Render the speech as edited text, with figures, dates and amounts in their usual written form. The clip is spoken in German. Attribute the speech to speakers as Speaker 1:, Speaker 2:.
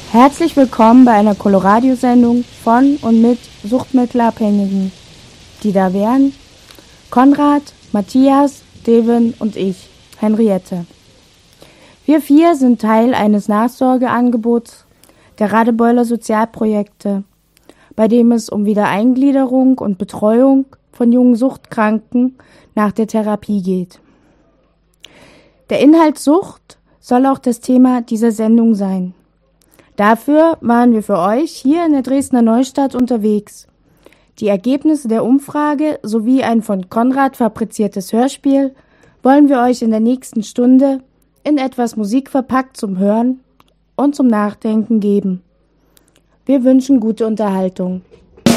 Speaker 1: Herzlich willkommen bei einer Coloradio-Sendung von und mit Suchtmittelabhängigen, die da wären Konrad, Matthias, Devin und ich, Henriette. Wir 4 sind Teil eines Nachsorgeangebots der Radebeuler Sozialprojekte, bei dem es um Wiedereingliederung und Betreuung von jungen Suchtkranken nach der Therapie geht. Der Inhalt Sucht soll auch das Thema dieser Sendung sein. Dafür waren wir für euch hier in der Dresdner Neustadt unterwegs. Die Ergebnisse der Umfrage sowie ein von Konrad fabriziertes Hörspiel wollen wir euch in der nächsten Stunde in etwas Musik verpackt zum Hören und zum Nachdenken geben. Wir wünschen gute Unterhaltung.